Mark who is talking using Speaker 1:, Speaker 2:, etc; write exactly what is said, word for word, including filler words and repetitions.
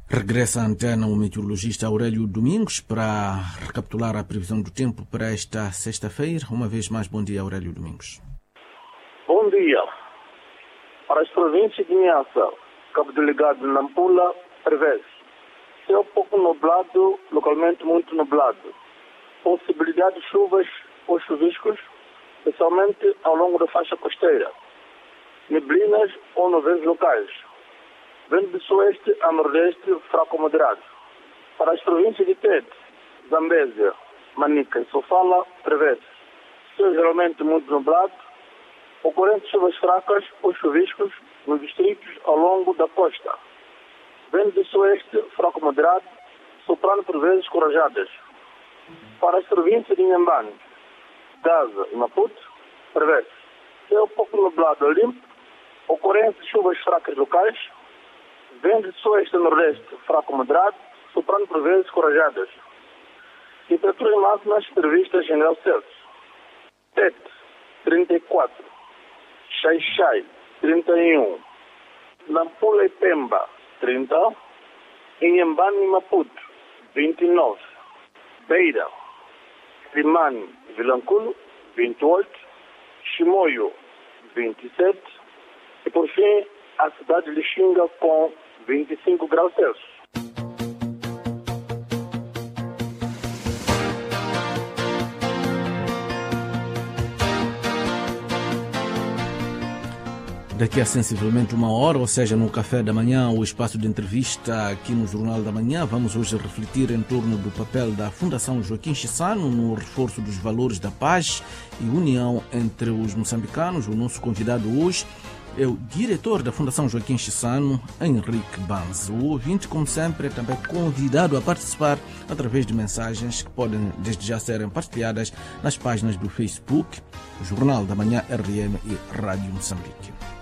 Speaker 1: Regressa à antena o meteorologista Aurélio Domingos para recapitular a previsão do tempo para esta sexta-feira. Uma vez mais, bom dia, Aurélio Domingos.
Speaker 2: Bom dia. Para as províncias de Niassa, Cabo Delegado e Nampula, prevê-se céu pouco nublado, localmente muito nublado. Possibilidade de chuvas ou chuviscos, especialmente ao longo da faixa costeira. Neblinas ou nuvens locais. Vento de sueste a nordeste, fraco moderado. Para as províncias de Tete, Zambésia, Manica e Sofala, prevê-se céu geralmente muito nublado, ocorrentes chuvas fracas ou chuviscos nos distritos ao longo da costa. Vento de sueste, fraco moderado, soprando por vezes com rajadas. Para as províncias de Inhambane, Gaza e Maputo, prevê-se céu pouco nublado a limpo, ocorrentes chuvas fracas locais, vento de sueste a nordeste, fraco moderado, soprando por vezes com rajadas. Temperaturas máximas previstas em graus Celsius. Tete, trinta e quatro. Xai-Xai, trinta e um. Nampula e Pemba, trinta. Inhambane e Maputo, vinte e nove. Beira, Rimane e Vilanculo, vinte e oito. Chimoio, vinte e sete. E por fim, a cidade de Lixinga com vinte e cinco graus Celsius.
Speaker 1: Daqui a sensivelmente uma hora, ou seja, no café da manhã, o espaço de entrevista aqui no Jornal da Manhã, vamos hoje refletir em torno do papel da Fundação Joaquim Chissano no reforço dos valores da paz e união entre os moçambicanos. O nosso convidado hoje é o diretor da Fundação Joaquim Chissano, Henrique Banz. O ouvinte, como sempre, é também convidado a participar através de mensagens que podem, desde já, serem partilhadas nas páginas do Facebook, Jornal da Manhã R M e Rádio Moçambique.